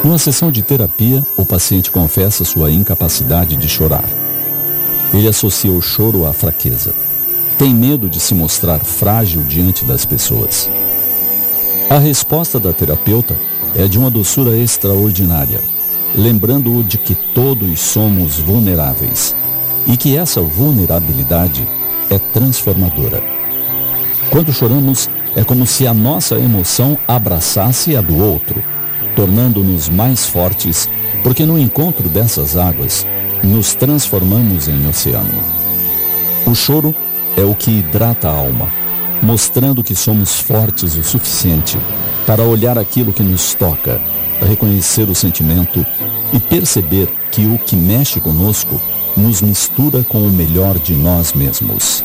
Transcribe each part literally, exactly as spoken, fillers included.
Numa sessão de terapia, o paciente confessa sua incapacidade de chorar. Ele associa o choro à fraqueza. Tem medo de se mostrar frágil diante das pessoas. A resposta da terapeuta é de uma doçura extraordinária, lembrando-o de que todos somos vulneráveis e que essa vulnerabilidade é transformadora. Quando choramos, é como se a nossa emoção abraçasse a do outro, tornando-nos mais fortes, porque no encontro dessas águas, nos transformamos em oceano. O choro é o que hidrata a alma, mostrando que somos fortes o suficiente para olhar aquilo que nos toca, reconhecer o sentimento e perceber que o que mexe conosco nos mistura com o melhor de nós mesmos.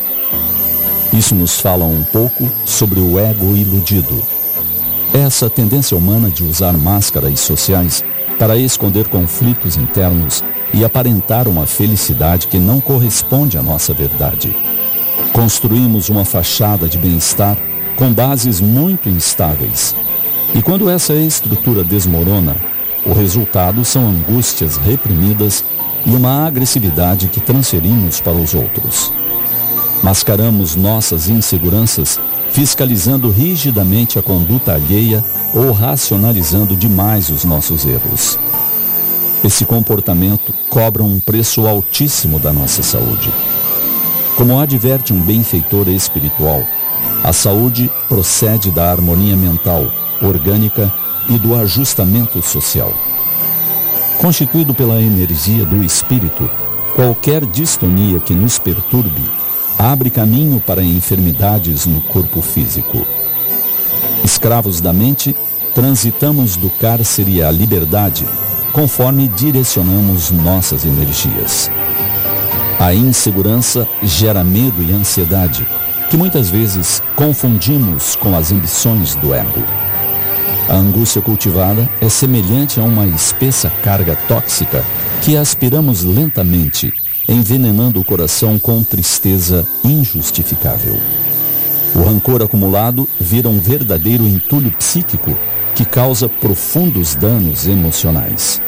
Isso nos fala um pouco sobre o ego iludido. Essa tendência humana de usar máscaras sociais para esconder conflitos internos e aparentar uma felicidade que não corresponde à nossa verdade. Construímos uma fachada de bem-estar com bases muito instáveis. E quando essa estrutura desmorona, o resultado são angústias reprimidas e uma agressividade que transferimos para os outros. Mascaramos nossas inseguranças, fiscalizando rigidamente a conduta alheia ou racionalizando demais os nossos erros. Esse comportamento cobra um preço altíssimo da nossa saúde. Como adverte um benfeitor espiritual, a saúde procede da harmonia mental, orgânica e do ajustamento social. Constituído pela energia do espírito, qualquer distonia que nos perturbe abre caminho para enfermidades no corpo físico. Escravos da mente, transitamos do cárcere à liberdade, conforme direcionamos nossas energias. A insegurança gera medo e ansiedade, que muitas vezes confundimos com as ambições do ego. A angústia cultivada é semelhante a uma espessa carga tóxica que aspiramos lentamente, envenenando o coração com tristeza injustificável. O rancor acumulado vira um verdadeiro entulho psíquico que causa profundos danos emocionais.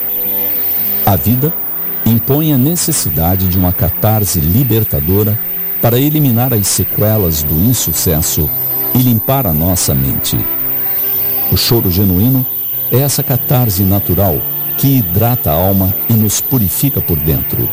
A vida impõe a necessidade de uma catarse libertadora para eliminar as sequelas do insucesso e limpar a nossa mente. O choro genuíno é essa catarse natural que hidrata a alma e nos purifica por dentro.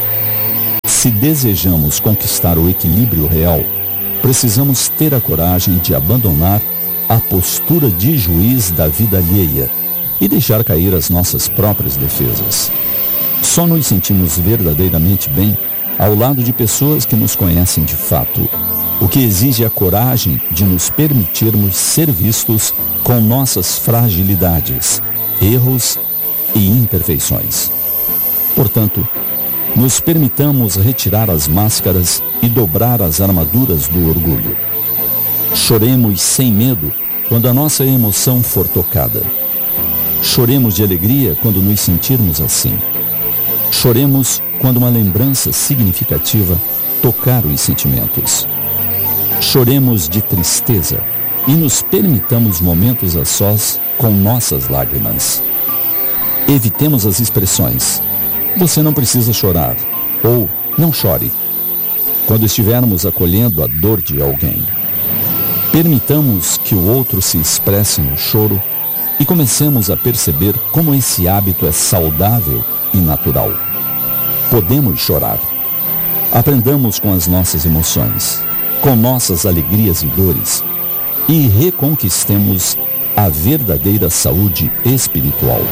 Se desejamos conquistar o equilíbrio real, precisamos ter a coragem de abandonar a postura de juiz da vida alheia e deixar cair as nossas próprias defesas. Só nos sentimos verdadeiramente bem ao lado de pessoas que nos conhecem de fato, o que exige a coragem de nos permitirmos ser vistos com nossas fragilidades, erros e imperfeições. Portanto, nos permitamos retirar as máscaras e dobrar as armaduras do orgulho. Choremos sem medo quando a nossa emoção for tocada. Choremos de alegria quando nos sentirmos assim. Choremos quando uma lembrança significativa tocar os sentimentos. Choremos de tristeza e nos permitamos momentos a sós com nossas lágrimas. Evitemos as expressões "você não precisa chorar" ou "não chore", quando estivermos acolhendo a dor de alguém. Permitamos que o outro se expresse no choro e comecemos a perceber como esse hábito é saudável e natural. Podemos chorar. Aprendamos com as nossas emoções, com nossas alegrias e dores, e reconquistemos a verdadeira saúde espiritual.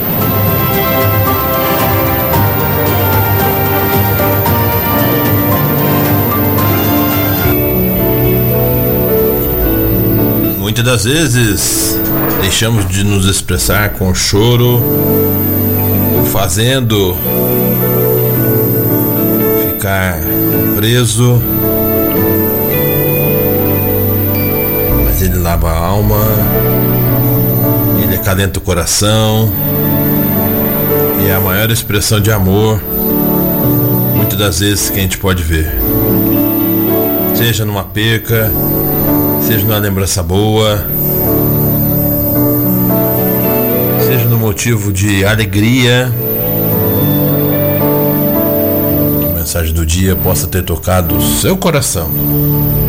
Muitas das vezes deixamos de nos expressar com choro, fazendo ficar preso, mas ele lava a alma, ele acalenta o coração e é a maior expressão de amor muitas das vezes que a gente pode ver, seja numa perca, seja numa lembrança boa, seja no motivo motivo de alegria. Que a mensagem do dia possa ter tocado o seu coração.